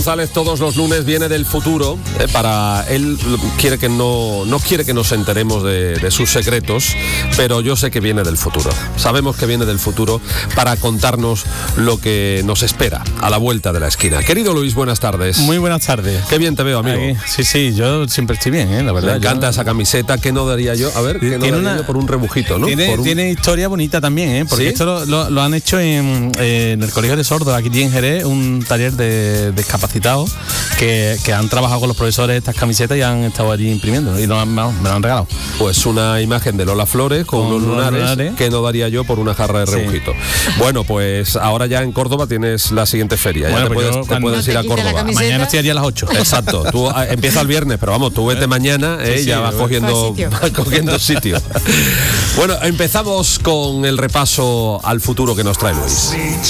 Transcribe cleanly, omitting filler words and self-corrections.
González todos los lunes viene del futuro, para él quiere que no quiere que nos enteremos de sus secretos, pero yo sé que viene del futuro. Sabemos que viene del futuro para contarnos lo que nos espera a la vuelta de la esquina. Querido Luis, buenas tardes. Muy buenas tardes. Qué bien te veo, amigo. Sí, yo siempre estoy bien, la verdad. Me encanta esa camiseta, ¿qué no daría yo? A ver, ¿qué no daría yo por un rebujito, no? Tiene historia bonita también, porque ¿sí? Esto lo han hecho en el Colegio de Sordos, aquí en Jerez, un taller de discapacitados que han trabajado con los profesores estas camisetas y han estado allí imprimiendo y me lo han regalado. Pues una imagen de Lola Flores con unos lunares que no daría yo por una jarra de rebujito. Sí. Bueno, pues ahora ya en Córdoba tienes la siguiente feria. Bueno, ya te puedes ir a Córdoba. Mañana estoy allí a las 8. Exacto. Tú empieza el viernes, pero vamos, tú vete mañana, ya vas cogiendo sitio. Bueno, empezamos con el repaso al futuro que nos trae Luis.